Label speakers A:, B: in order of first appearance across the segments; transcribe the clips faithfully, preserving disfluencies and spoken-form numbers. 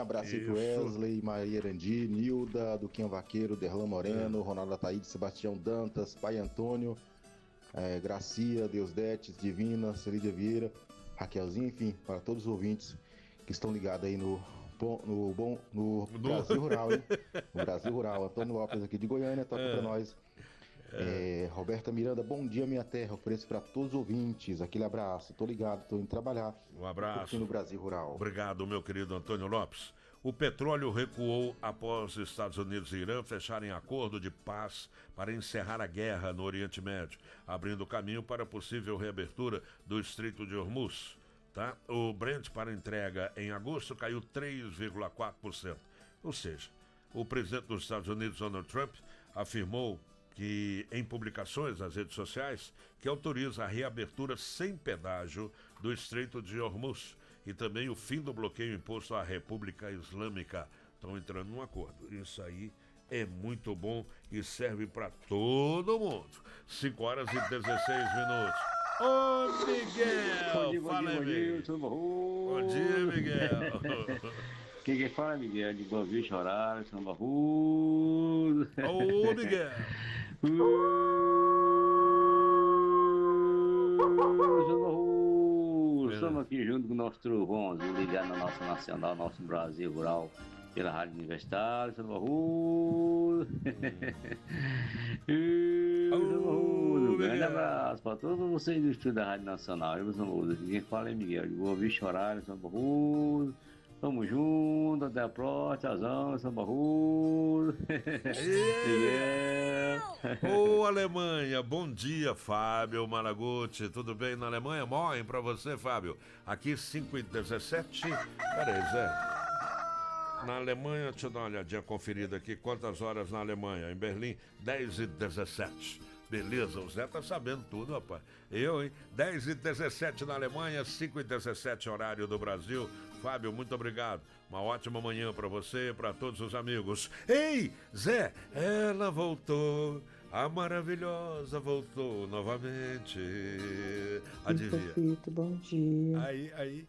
A: abraço aí pro
B: Isso.
A: Wesley, Maria Erandi, Nilda, Duquinha Vaqueiro, Derlan Moreno, Ronaldo Ataíde, Sebastião Dantas, Pai Antônio, é, Gracia, Deusdetes, Divina, Celídia Vieira, Raquelzinha, enfim, para todos os ouvintes que estão ligados aí no, bom- no, bom, no
B: No-
A: Brasil Rural, hein? No Brasil Rural. Antônio Lopes aqui de Goiânia, toca pra nós. É, Roberta Miranda, bom dia, minha terra. Ofereço para todos os ouvintes. Aquele abraço. Tô ligado, tô indo trabalhar.
B: Um abraço.
A: Curtindo o Brasil Rural.
B: Obrigado, meu querido Antônio Lopes. O petróleo recuou após Estados Unidos e Irã fecharem acordo de paz para encerrar a guerra no Oriente Médio, abrindo caminho para a possível reabertura do Estreito de Hormuz. Tá? O Brent para entrega em agosto caiu três vírgula quatro por cento. Ou seja, o presidente dos Estados Unidos, Donald Trump, afirmou que em publicações nas redes sociais que autoriza a reabertura sem pedágio do Estreito de Hormuz e também o fim do bloqueio imposto à República Islâmica. Estão entrando num acordo. Isso aí é muito bom e serve para todo mundo. cinco horas e dezesseis minutos. Ô, Miguel!
C: Bom dia, bom
B: Fala
C: dia, bom
B: aí,
C: dia,
B: Miguel.
C: tudo bom?
B: Bom dia, Miguel.
C: Quem que fala é Miguel de Boa Vista, Horário, São Barroso.
B: Ô, Miguel.
C: São Barroso. Estamos aqui junto com o nosso trovãozinho ligado na nossa nacional, nosso Brasil Rural, pela Rádio Universitária, São Barroso. São Barroso. Um grande abraço para todos vocês do estúdio da Rádio Nacional. Eu sou Barroso. Quem fala é Miguel de Boa Vista, Horário, São Barroso. Tamo junto, até a próxima, tchauzão, São Barroso.
B: Ô, Alemanha, bom dia, Fábio Malaguti. Tudo bem na Alemanha? Morrem pra você, Fábio. Aqui cinco e dezessete. Peraí, Zé. Na Alemanha, deixa eu dar uma olhadinha conferida aqui. Quantas horas na Alemanha? Em Berlim, dez e dezessete. Beleza, o Zé tá sabendo tudo, rapaz. Eu, hein? dez e dezessete na Alemanha, cinco e dezessete horário do Brasil. Fábio, muito obrigado. Uma ótima manhã pra você e pra todos os amigos. Ei, Zé, ela voltou. A maravilhosa voltou novamente. Adivinha?
D: Papito, bom dia.
B: Aí, aí.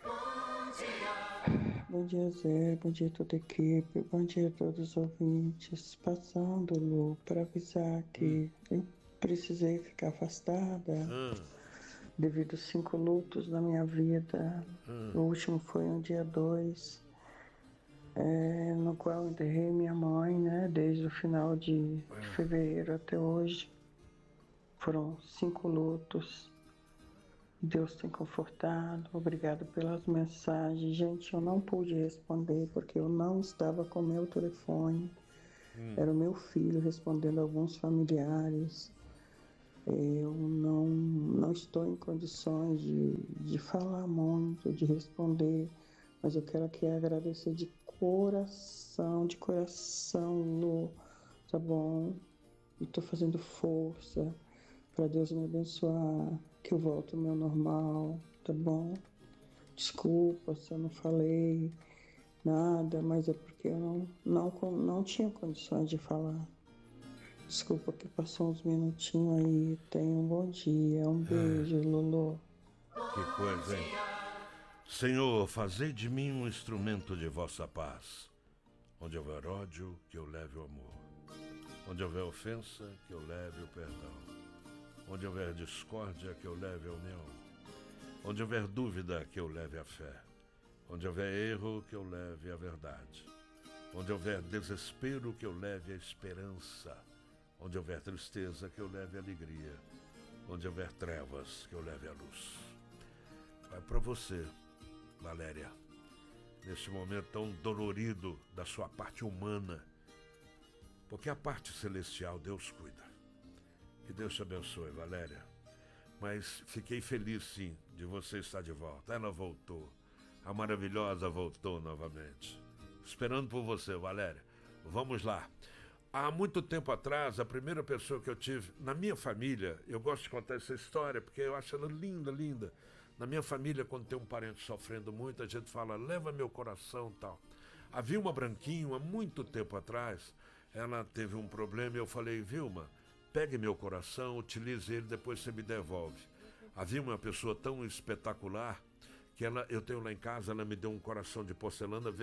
D: Bom dia, Zé. Bom dia a toda a equipe. Bom dia a todos os ouvintes. Passando, Lu, para avisar que eu precisei ficar afastada
B: Hum,
D: devido a cinco lutos na minha vida.
B: hum.
D: O último foi no dia dois, é, no qual eu enterrei minha mãe, né? Desde o final de, de fevereiro até hoje. Foram cinco lutos. Deus tem confortado, obrigado pelas mensagens. Gente, eu não pude responder porque eu não estava com meu telefone.
B: Hum.
D: Era o meu filho respondendo a alguns familiares. Eu não, não estou em condições de, de falar muito, de responder, mas eu quero aqui agradecer de coração, de coração, Lu, tá bom? Eu estou fazendo força para Deus me abençoar, que eu volto ao meu normal, tá bom? Desculpa se eu não falei nada, mas é porque eu não, não, não tinha condições de falar. Desculpa que passou uns minutinhos aí. Tenha um bom dia, um beijo, Lulu.
B: Que coisa, hein? Senhor, fazei de mim um instrumento de vossa paz. Onde houver ódio, que eu leve o amor. Onde houver ofensa, que eu leve o perdão. Onde houver discórdia, que eu leve a união. Onde houver dúvida, que eu leve a fé. Onde houver erro, que eu leve a verdade. Onde houver desespero, que eu leve a esperança. Onde houver tristeza, que eu leve a alegria. Onde houver trevas, que eu leve a luz. Vai para você, Valéria, nesse momento tão dolorido da sua parte humana, porque a parte celestial Deus cuida. Que Deus te abençoe, Valéria. Mas fiquei feliz, sim, de você estar de volta. Ela voltou. A maravilhosa voltou novamente. Esperando por você, Valéria. Vamos lá. Há muito tempo atrás, a primeira pessoa que eu tive na minha família, eu gosto de contar essa história porque eu acho ela linda, linda. Na minha família, quando tem um parente sofrendo muito, a gente fala, leva meu coração e tal. Havia uma branquinha, há muito tempo atrás, ela teve um problema e eu falei, Vilma, pegue meu coração, utilize ele, depois você me devolve. Havia uma pessoa tão espetacular que ela, eu tenho lá em casa, ela me deu um coração de porcelana